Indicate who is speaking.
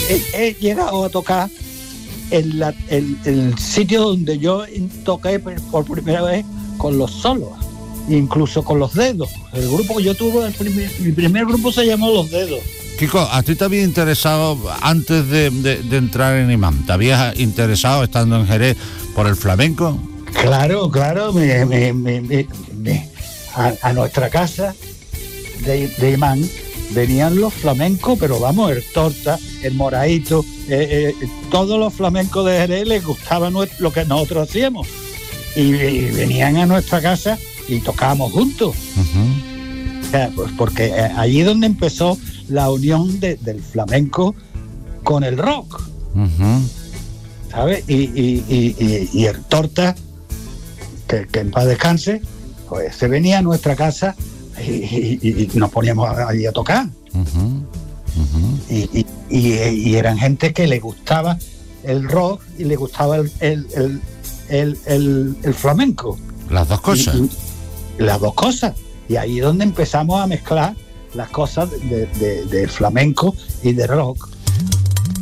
Speaker 1: he llegado a tocar en el sitio donde yo toqué por primera vez con los solos, incluso con los dedos. El grupo que yo tuve, mi primer grupo se llamó Los Dedos.
Speaker 2: Kiko, ¿a ti te había interesado, antes de entrar en Imán, te habías interesado, estando en Jerez, por el flamenco?
Speaker 1: Claro, a nuestra casa de Imán venían los flamencos, pero vamos, el Torta, el Moraito, todos los flamencos de Jerez les gustaba lo que nosotros hacíamos. Y venían a nuestra casa y tocábamos juntos. Uh-huh. O sea, pues porque allí es donde empezó la unión del flamenco con el rock. Uh-huh. ¿Sabes? Y el Torta, que en paz descanse, pues se venía a nuestra casa y nos poníamos allí a tocar. Uh-huh. Uh-huh. Y eran gente que le gustaba el rock y le gustaba el flamenco.
Speaker 2: Las dos cosas.
Speaker 1: Las dos cosas. Y ahí es donde empezamos a mezclar las cosas de flamenco y de rock.